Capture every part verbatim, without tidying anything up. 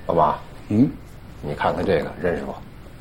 老马， 嗯， 你看看这个，认识不？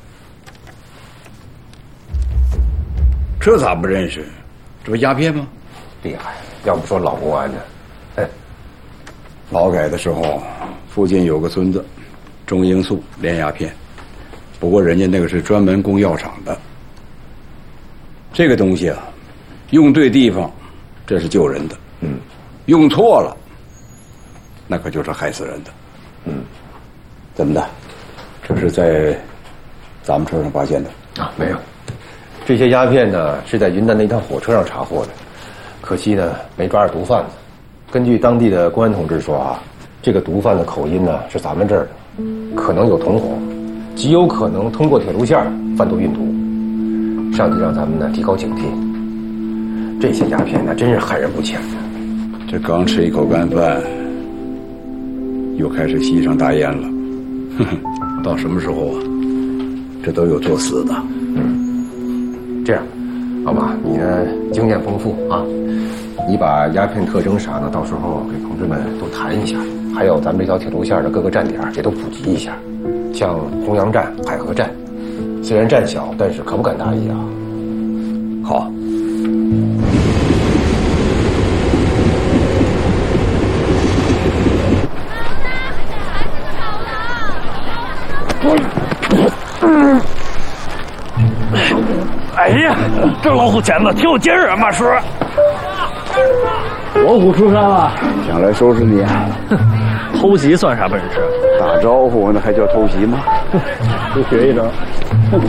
这咋不认识？这不鸦片吗？ 厉害，要不说老公安呢？哎， 劳改的时候，附近有个村子，中罂粟炼鸦片，不过人家那个是专门供药厂的。这个东西啊，用对地方，这是救人的； 嗯， 用错了，那可就是害死人的。 嗯， 怎么的？这是在咱们车上发现的？ 啊，没有。这些鸦片呢，是在云南的一趟火车上查获的，可惜呢，没抓着毒贩子。根据当地的公安同志说啊，这个毒贩的口音呢是咱们这儿的，可能有同伙，极有可能通过铁路线贩毒运毒。上级让咱们呢提高警惕。这些鸦片呢，真是害人不浅的。 这刚吃一口干饭，又开始吸上大烟了。哼哼，到什么时候啊？这都有作死的。 嗯，这样，老马，你呢经验丰富啊，你把鸦片特征啥呢，到时候给同志们都谈一下。还有咱们这条铁路线的各个站点也都普及一下，像洪阳站、海河站，虽然站小，但是可不敢大意啊。 好。 哎呀，这老虎钳子挺有劲儿啊，马叔。 老虎出山了， 想来收拾你啊！ 偷袭算啥本事？ 打招呼那还叫偷袭吗？ 就学一招。